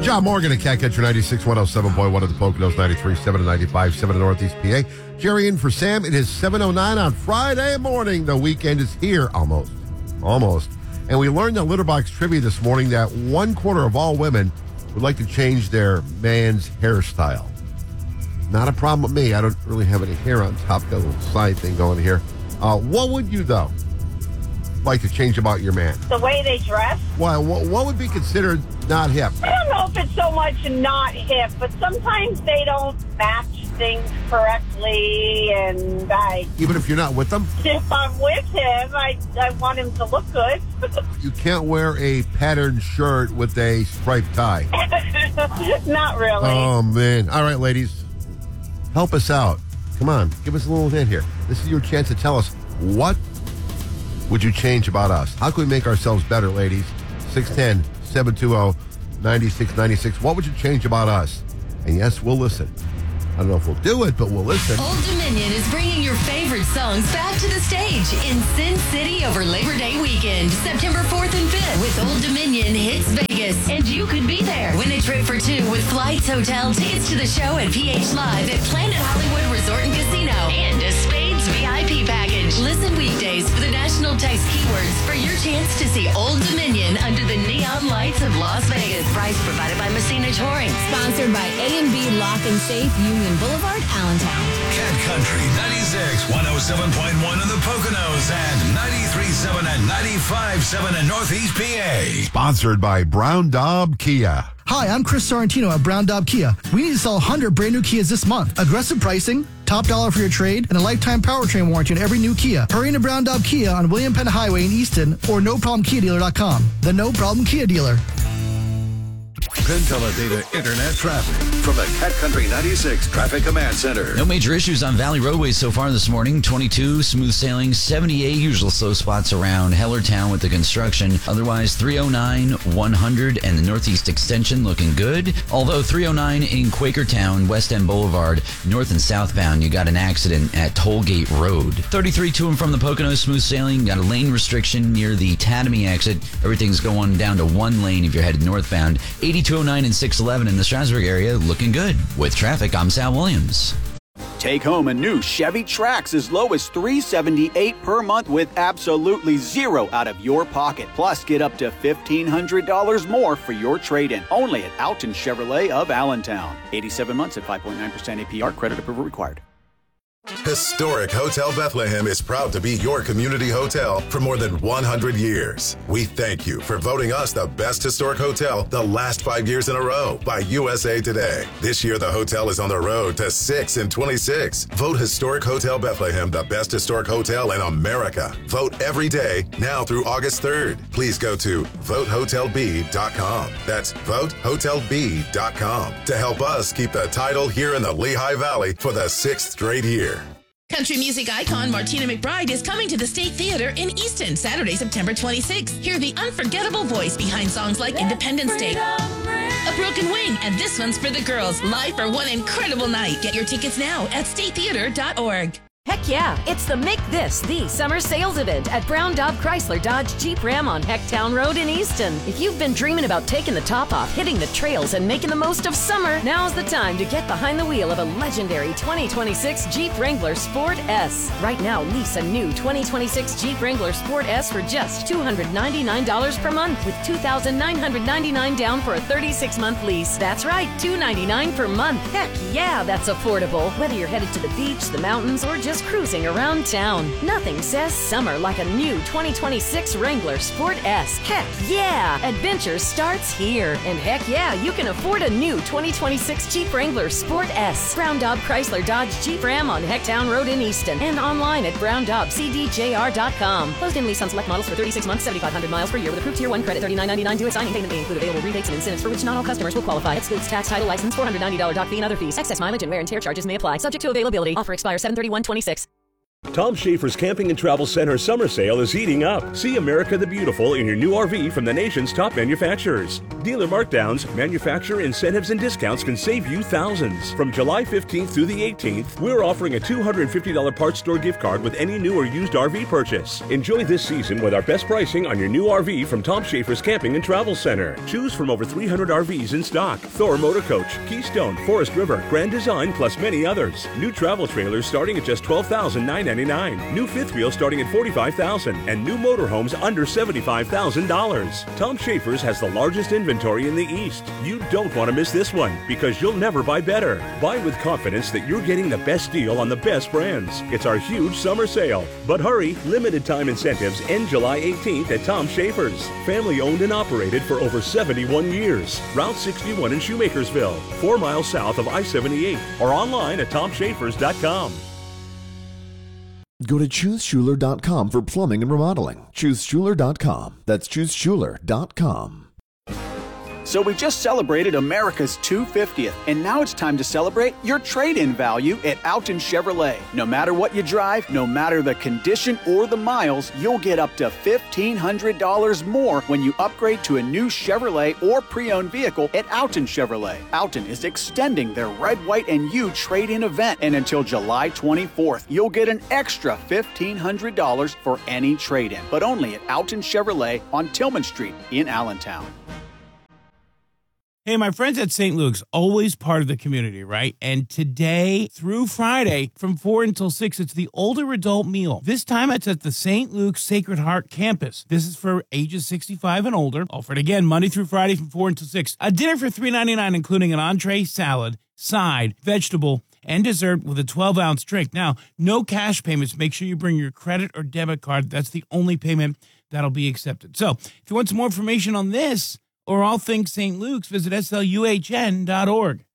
John Morgan at Cat Catcher 96, 107.1 at the Poconos, 93, 95, 7 in Northeast PA. Jerry in for Sam. It is 7:09 on Friday morning. The weekend is here. Almost. And we learned in Litterbox Trivia this morning that 1/4 of all women would like to change their man's hairstyle. Not a problem with me. I don't really have any hair on top. Got a little side thing going here. What would you, though, like to change about your man? The way they dress. Why? What would be considered not hip? I don't know if it's so much not hip, but sometimes they don't match things correctly, and Even if you're not with them? if I'm with him, I want him to look good. You can't wear a patterned shirt with a striped tie. Not really. Oh, man. All right, ladies. Help us out. Come on. Give us a little hint here. This is your chance to tell us, what would you change about us? How can we make ourselves better, ladies? 610-720-9696. What would you change about us? And yes, we'll listen. I don't know if we'll do it, but we'll listen. Old Dominion is bringing your favorite songs back to the stage in Sin City over Labor Day weekend, September 4th and 5th with Old Dominion Hits Vegas. And you could be there. Win a trip for two with flights, hotel, tickets to the show at PH Live at Planet Hollywood Resort and Casino and a Spades VIP package. Listen weekdays for the national text keywords for your chance to see Old Dominion under the neon lights of Las Vegas. Price provided by Messina Touring. Sponsored by A&B Lock and Safe, Union Boulevard, Allentown. Cat Country 96, 107.1 in the Poconos and 93.7 and 95.7 in Northeast PA. Sponsored by Brown Daub Kia. Hi, I'm Chris Sorrentino at Brown Daub Kia. We need to sell 100 brand new Kias this month. Aggressive pricing, top dollar for your trade, and a lifetime powertrain warranty on every new Kia. Hurry into Brown Daub Kia on William Penn Highway in Easton or NoProblemKiaDealer.com. The No Problem Kia Dealer. Penn Teledata Internet traffic from the Cat Country 96 Traffic Command Center. No major issues on Valley roadways so far this morning. 22, smooth sailing. 78, usual slow spots around Hellertown with the construction. Otherwise, 309, 100, and the Northeast Extension looking good. Although 309 in Quakertown, West End Boulevard, north and southbound, you got an accident at Tollgate Road. 33 to and from the Poconos, smooth sailing. Got a lane restriction near the Tatamy exit. Everything's going down to one lane if you're headed northbound. 8209 and 611 in the Strasburg area looking good. With traffic, I'm Sal Williams. Take home a new Chevy Trax as low as $378 per month with absolutely zero out of your pocket. Plus, get up to $1,500 more for your trade-in. Only at Alton Chevrolet of Allentown. 87 months at 5.9% APR. Credit approval required. Historic Hotel Bethlehem is proud to be your community hotel for more than 100 years. We thank you for voting us the best historic hotel the last 5 years in a row by USA Today. This year, the hotel is on the road to 6 in 26. Vote Historic Hotel Bethlehem the best historic hotel in America. Vote every day now through August 3rd. Please go to votehotelb.com. That's votehotelb.com to help us keep the title here in the Lehigh Valley for the 6th straight year. Country music icon Martina McBride is coming to the State Theater in Easton Saturday, September 26th. Hear the unforgettable voice behind songs like Independence Day, A Broken Wing, and This One's for the Girls, live for one incredible night. Get your tickets now at statetheater.org. Heck yeah, it's the Make This the Summer Sales Event at Brown Daub Chrysler Dodge Jeep Ram on Hecktown Road in Easton. If you've been dreaming about taking the top off, hitting the trails, and making the most of summer, now's the time to get behind the wheel of a legendary 2026 Jeep Wrangler Sport S. Right now, lease a new 2026 Jeep Wrangler Sport S for just $299 per month with $2,999 down for a 36-month lease. That's right, $299 per month. Heck yeah, that's affordable. Whether you're headed to the beach, the mountains, or just cruising around town. Nothing says summer like a new 2026 Wrangler Sport S. Heck yeah! Adventure starts here. And heck yeah, you can afford a new 2026 Jeep Wrangler Sport S. Brown Daub Chrysler Dodge Jeep Ram on Hecktown Road in Easton. And online at browndaubcdjr.com. Closed in lease on select models for 36 months, 7,500 miles per year with approved Tier 1 credit, $39.99 due at signing. Payment may include available rebates and incentives for which not all customers will qualify. Excludes tax, title, license, $490 doc fee, and other fees. Excess mileage and wear and tear charges may apply. Subject to availability. Offer expires 7/31/26. Tom Schafer's Camping and Travel Center summer sale is heating up. See America the Beautiful in your new RV from the nation's top manufacturers. Dealer markdowns, manufacturer incentives, and discounts can save you thousands. From July 15th through the 18th, we're offering a $250 parts store gift card with any new or used RV purchase. Enjoy this season with our best pricing on your new RV from Tom Schafer's Camping and Travel Center. Choose from over 300 RVs in stock. Thor Motor Coach, Keystone, Forest River, Grand Design, plus many others. New travel trailers starting at just $12,999. New fifth wheels starting at $45,000, and new motorhomes under $75,000. Tom Schafer's has the largest inventory in the East. You don't want to miss this one because you'll never buy better. Buy with confidence that you're getting the best deal on the best brands. It's our huge summer sale. But hurry, limited time incentives end July 18th at Tom Schafer's. Family owned and operated for over 71 years. Route 61 in Shoemakersville, 4 miles south of I-78, or online at tomschafers.com. Go to ChooseSchuler.com for plumbing and remodeling. ChooseSchuler.com. That's ChooseSchuler.com. So we just celebrated America's 250th, and now it's time to celebrate your trade-in value at Alton Chevrolet. No matter what you drive, no matter the condition or the miles, you'll get up to $1,500 more when you upgrade to a new Chevrolet or pre-owned vehicle at Alton Chevrolet. Alton is extending their Red, White, and You trade-in event, and until July 24th, you'll get an extra $1,500 for any trade-in, but only at Alton Chevrolet on Tillman Street in Allentown. Hey, my friends at St. Luke's, always part of the community, right? And today through Friday from 4 until 6, it's the older adult meal. This time it's at the St. Luke's Sacred Heart campus. This is for ages 65 and older. Offered again Monday through Friday from 4 until 6. A dinner for $3.99, including an entree, salad, side, vegetable, and dessert with a 12-ounce drink. Now, no cash payments. Make sure you bring your credit or debit card. That's the only payment that'll be accepted. So if you want some more information on this, or all things St. Luke's, visit sluhn.org.